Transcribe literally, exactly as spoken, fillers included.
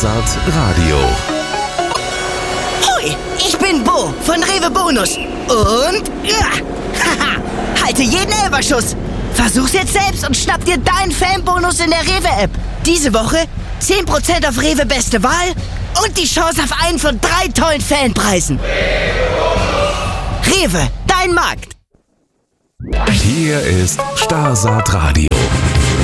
Starsaat Radio. Hoi, ich bin Bo von Rewe Bonus. Und, ja, haha, halte jeden Elferschuss. Versuch's jetzt selbst und schnapp dir deinen Fanbonus in der Rewe-App. Diese Woche zehn Prozent auf Rewe Beste Wahl und die Chance auf einen von drei tollen Fanpreisen. Rewe, dein Markt. Hier ist Starsaat Radio.